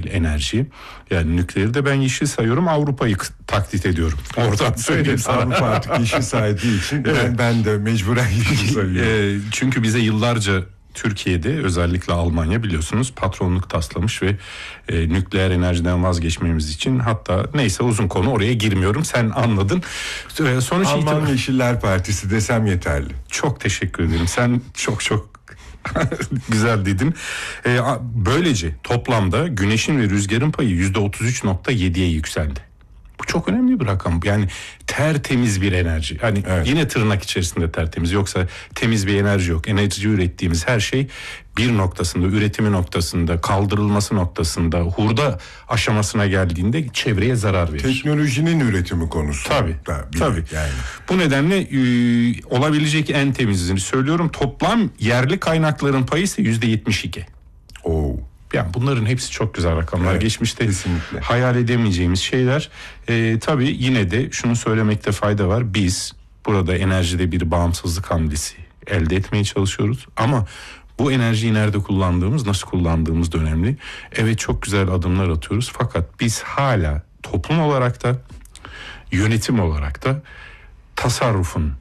enerji. Yani nükleeri de ben yeşil sayıyorum, Avrupa'yı taklit ediyorum. Oradan söyleyeyim sana. Avrupa artık yeşil saydığı için ben de mecburen yeşil sayıyorum. Çünkü bize yıllarca Türkiye'de, özellikle Almanya biliyorsunuz, patronluk taslamış ve nükleer enerjiden vazgeçmemiz için, hatta neyse uzun konu, oraya girmiyorum, sen anladın. Sonuç Alman Yeşiller Partisi desem yeterli. Çok teşekkür ederim. Sen çok güzel dedin. Böylece toplamda güneşin ve rüzgarın payı %33.7'ye yükseldi. Bu çok önemli bir rakam. Yani tertemiz bir enerji. Hani yine tırnak içerisinde tertemiz. Yoksa temiz bir enerji yok. Enerji ürettiğimiz her şey bir noktasında, üretimi noktasında, kaldırılması noktasında, hurda aşamasına geldiğinde çevreye zarar verir. Teknolojinin üretimi konusu. Tabii. Yani. Bu nedenle olabilecek en temizini söylüyorum. Toplam yerli kaynakların payı ise %72. Yani bunların hepsi çok güzel rakamlar. Geçmişte kesinlikle hayal edemeyeceğimiz şeyler. Tabii yine de şunu söylemekte fayda var. Biz burada enerjide bir bağımsızlık hamlesi elde etmeye çalışıyoruz. Ama bu enerjiyi nerede kullandığımız, nasıl kullandığımız da önemli. Evet, çok güzel adımlar atıyoruz. Fakat biz hala toplum olarak da, yönetim olarak da tasarrufun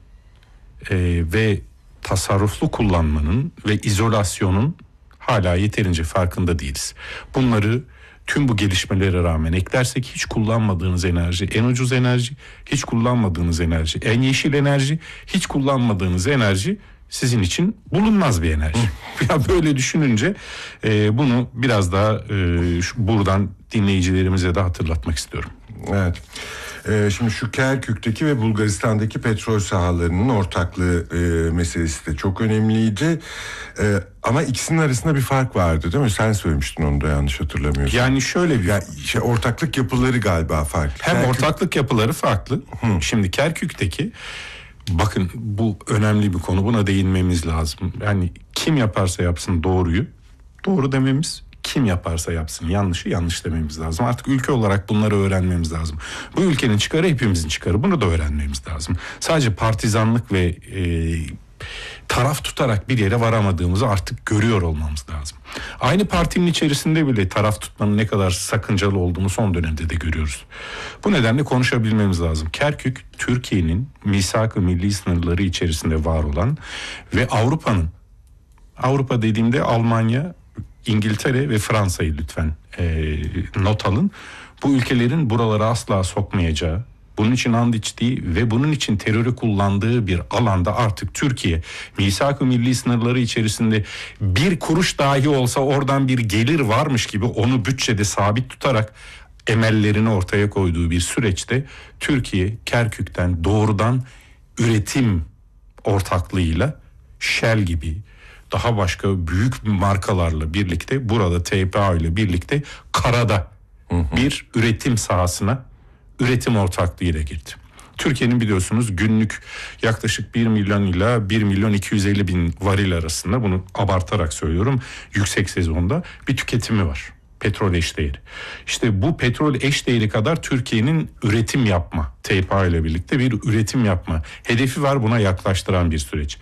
ve tasarruflu kullanmanın ve izolasyonun hala yeterince farkında değiliz. Bunları tüm bu gelişmelere rağmen eklersek, hiç kullanmadığınız enerji, en ucuz enerji, hiç kullanmadığınız enerji, en yeşil enerji, hiç kullanmadığınız enerji sizin için bulunmaz bir enerji. Ya böyle düşününce bunu biraz daha buradan dinleyicilerimize de hatırlatmak istiyorum. Evet. Şimdi şu Kerkük'teki ve Bulgaristan'daki petrol sahalarının ortaklığı meselesi de çok önemliydi. Ama ikisinin arasında bir fark vardı, değil mi? Sen söylemiştin onu da, yanlış hatırlamıyorsam. Yani şöyle bir... ortaklık yapıları galiba farklı. Hem ortaklık yapıları farklı. Şimdi Kerkük'teki, bakın bu önemli bir konu, buna değinmemiz lazım. Yani kim yaparsa yapsın doğruyu doğru dememiz, kim yaparsa yapsın yanlışı yanlış dememiz lazım. Artık ülke olarak bunları öğrenmemiz lazım. Bu ülkenin çıkarı hepimizin çıkarı. Bunu da öğrenmemiz lazım. Sadece partizanlık ve taraf tutarak bir yere varamadığımızı artık görüyor olmamız lazım. Aynı partinin içerisinde bile taraf tutmanın ne kadar sakıncalı olduğunu son dönemde de görüyoruz. Bu nedenle konuşabilmemiz lazım. Kerkük, Türkiye'nin misak-ı milli sınırları içerisinde var olan ve Avrupa dediğimde Almanya, İngiltere ve Fransa'yı lütfen not alın. Bu ülkelerin buralara asla sokmayacağı, bunun için and içtiği ve bunun için terörü kullandığı bir alanda artık Türkiye misak-ı milli sınırları içerisinde bir kuruş dahi olsa oradan bir gelir varmış gibi onu bütçede sabit tutarak emellerini ortaya koyduğu bir süreçte Türkiye Kerkük'ten doğrudan üretim ortaklığıyla Shell gibi daha başka büyük markalarla birlikte, burada TPA ile birlikte karada bir üretim sahasına üretim ortaklığı ile girdi. Türkiye'nin biliyorsunuz günlük yaklaşık 1 milyon ila 1 milyon 250 bin varil arasında, bunu abartarak söylüyorum, yüksek sezonda bir tüketimi var. Petrol eşdeğeri. İşte bu petrol eşdeğeri kadar Türkiye'nin üretim yapma, TPA ile birlikte bir üretim yapma hedefi var, buna yaklaştıran bir süreç.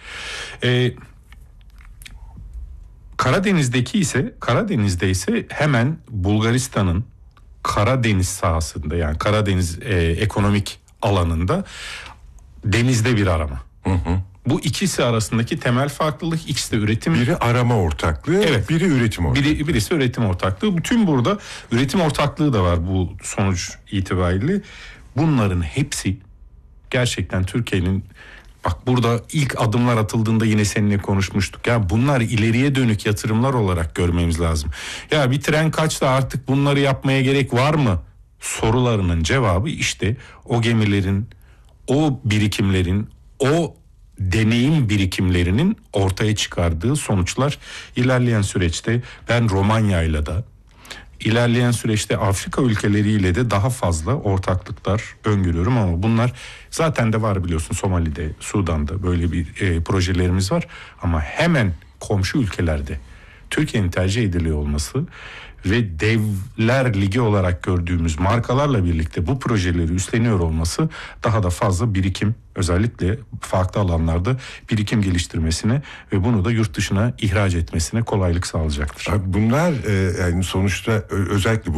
Karadeniz'de ise hemen Bulgaristan'ın Karadeniz sahasında, yani Karadeniz ekonomik alanında denizde bir arama. Bu ikisi arasındaki temel farklılık, ikisi de üretim. Biri arama ortaklığı, evet, biri üretim ortaklığı. Birisi üretim ortaklığı. Bütün burada üretim ortaklığı da var bu sonuç itibariyle. Bunların hepsi gerçekten Türkiye'nin, bak burada ilk adımlar atıldığında yine seninle konuşmuştuk. Ya bunlar ileriye dönük yatırımlar olarak görmemiz lazım. Ya bir tren kaçtı, artık bunları yapmaya gerek var mı sorularının cevabı işte o gemilerin, o birikimlerin, o deneyim birikimlerinin ortaya çıkardığı sonuçlar. İlerleyen süreçte ben Romanya'yla da, İlerleyen süreçte Afrika ülkeleriyle de daha fazla ortaklıklar öngörüyorum, ama bunlar zaten de var biliyorsun. Somali'de, Sudan'da böyle bir projelerimiz var, ama hemen komşu ülkelerde Türkiye'nin tercih ediliyor olması ve Devler Ligi olarak gördüğümüz markalarla birlikte bu projeleri üstleniyor olması daha da fazla birikim, özellikle farklı alanlarda birikim geliştirmesine ve bunu da yurt dışına ihraç etmesine kolaylık sağlayacaktır. Bunlar yani sonuçta özellikle